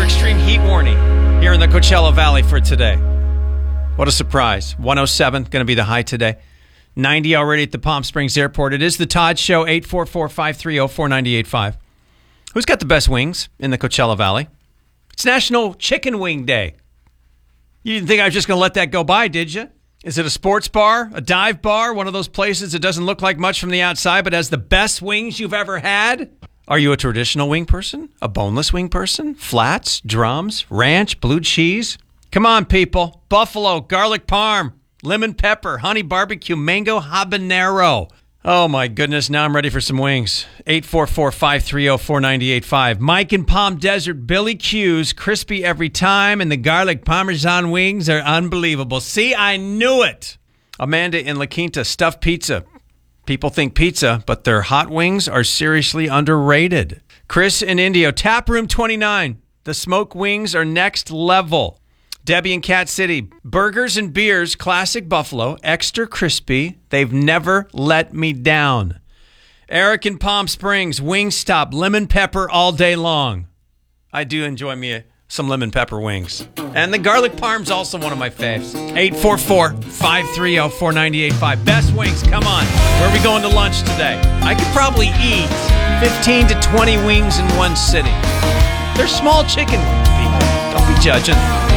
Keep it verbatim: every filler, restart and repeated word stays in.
extreme heat warning here in the Coachella Valley for today. What a surprise. one oh seven going to be the high today. ninety already at the Palm Springs Airport. It is the Todd Show, eight four four, five three zero, four nine eight five. Who's got the best wings in the Coachella Valley? It's National Chicken Wing Day. You didn't think I was just going to let that go by, did you? Is it a sports bar, a dive bar, one of those places that doesn't look like much from the outside but has the best wings you've ever had? Are you a traditional wing person? A boneless wing person? Flats, drums, ranch, blue cheese? Come on, people. Buffalo, garlic parm, lemon pepper, honey barbecue, mango habanero. Oh, my goodness. Now I'm ready for some wings. eight four four, five three zero, four nine eight five. Mike in Palm Desert, Billy Q's, crispy every time, and the garlic parmesan wings are unbelievable. See, I knew it. Amanda in La Quinta, stuffed pizza. People think pizza, but their hot wings are seriously underrated. Chris in Indio, Taproom twenty-nine. The smoke wings are next level. Debbie in Cat City, burgers and beers, classic Buffalo, extra crispy. They've never let me down. Eric in Palm Springs, Wingstop, lemon pepper all day long. I do enjoy me a, some lemon pepper wings. And the garlic parm's also one of my faves. eight four four, five three zero, four nine eight five. Best wings, come on. Where are we going to lunch today? I could probably eat fifteen to twenty wings in one sitting. They're small chicken wings, people. Don't be judging.